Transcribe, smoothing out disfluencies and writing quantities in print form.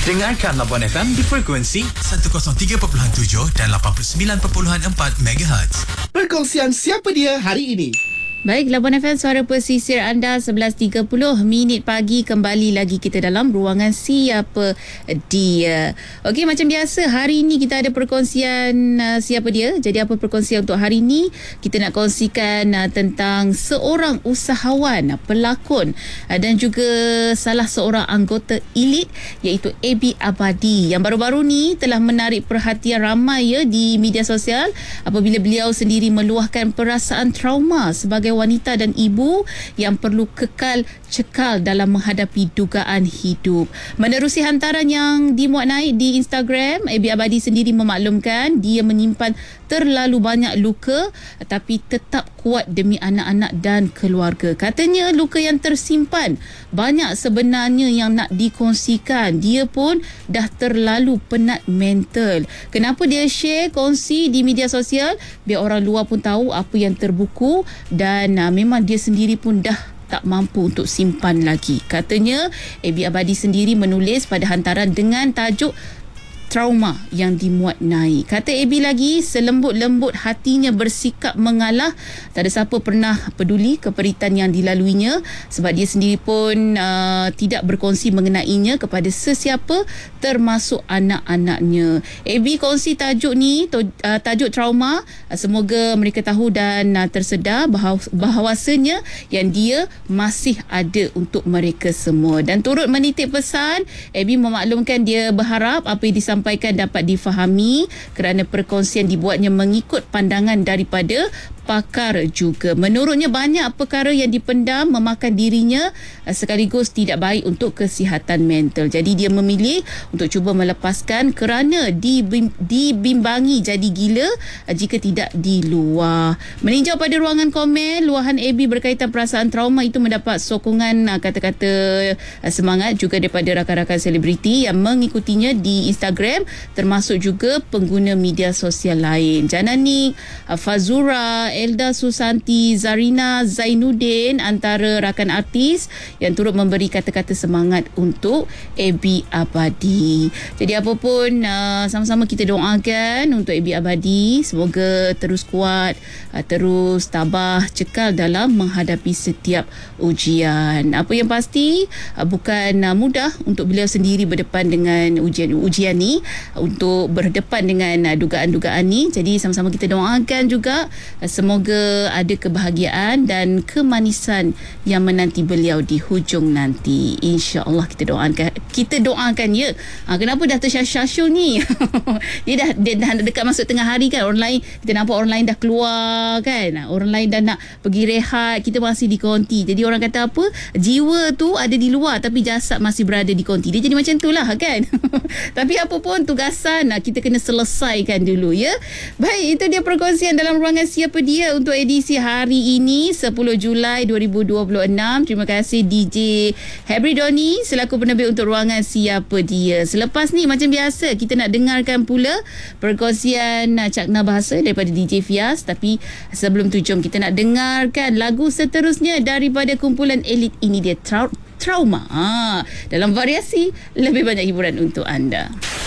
Dengarkan Labuan FM di frekuensi 103.7 dan 89.4 MHz. Perkongsian siapa dia hari ini. Baik, Labuan FM, suara pesisir anda 11.30 minit pagi. Kembali lagi kita dalam ruangan Siapa Dia. Okey, macam biasa hari ini kita ada perkongsian Siapa Dia. Jadi apa perkongsian untuk hari ini? Kita nak kongsikan tentang seorang usahawan, pelakon dan juga salah seorang anggota elit iaitu AB Abadi yang baru-baru ni telah menarik perhatian ramai di media sosial apabila beliau sendiri meluahkan perasaan trauma sebagai wanita dan ibu yang perlu kekal cekal dalam menghadapi dugaan hidup. Menerusi hantaran yang dimuat naik di Instagram, AB Abadi sendiri memaklumkan dia menyimpan terlalu banyak luka tapi tetap kuat demi anak-anak dan keluarga. Katanya luka yang tersimpan banyak sebenarnya yang nak dikongsikan. Dia pun dah terlalu penat mental. Kenapa dia share, kongsi di media sosial? Biar orang luar pun tahu apa yang terbuku dan memang dia sendiri pun dah tak mampu untuk simpan lagi. Katanya AB Abadi sendiri menulis pada hantaran dengan tajuk trauma yang dimuat naik. Kata AB lagi, selembut-lembut hatinya bersikap mengalah. Tak ada siapa pernah peduli keperitan yang dilaluinya sebab dia sendiri pun tidak berkongsi mengenainya kepada sesiapa termasuk anak-anaknya. AB kongsi tajuk ni, tajuk trauma. Semoga mereka tahu dan tersedar bahawasanya yang dia masih ada untuk mereka semua. Dan turut menitik pesan, AB memaklumkan dia berharap apa yang disampaikan dapat difahami kerana perkongsian dibuatnya mengikut pandangan daripada pakar juga. Menurutnya banyak perkara yang dipendam memakan dirinya sekaligus tidak baik untuk kesihatan mental. Jadi dia memilih untuk cuba melepaskan kerana dibimbangi jadi gila jika tidak diluah. Meninjau pada ruangan komen, luahan AB berkaitan perasaan trauma itu mendapat sokongan kata-kata semangat juga daripada rakan-rakan selebriti yang mengikutinya di Instagram, termasuk juga pengguna media sosial lain. Jananik, Fazura, Elda Susanti, Zarina Zainuddin antara rakan artis yang turut memberi kata-kata semangat untuk AB Abadi. Jadi apa pun sama-sama kita doakan untuk AB Abadi, semoga terus kuat, terus tabah, cekal dalam menghadapi setiap ujian. Apa yang pasti bukan mudah untuk beliau sendiri berdepan dengan ujian ni, untuk berdepan dengan dugaan-dugaan ni. Jadi sama-sama kita doakan juga semoga ada kebahagiaan dan kemanisan yang menanti beliau di hujung nanti. InsyaAllah kita doakan ya. Kenapa dah tersyasyasyul ni? dia dah dekat masuk tengah hari kan. Orang lain, kita nampak orang lain dah keluar kan. Orang lain dah nak pergi rehat, kita masih di konti. Jadi orang kata apa? Jiwa tu ada di luar tapi jasad masih berada di konti. Dia jadi macam tu lah kan. Tapi apa pun tugasan kita kena selesaikan dulu ya. Baik, itu dia perkongsian dalam ruangan Siapa Dia untuk edisi hari ini 10 Julai 2026. Terima kasih DJ Hebri Doni selaku penerbit untuk ruangan Siapa Dia. Selepas ni macam biasa kita nak dengarkan pula perkongsian cakna bahasa daripada DJ Fias. Tapi sebelum tu jom kita nak dengarkan lagu seterusnya daripada kumpulan elit ini, dia Trauma. Dalam variasi lebih banyak hiburan untuk anda.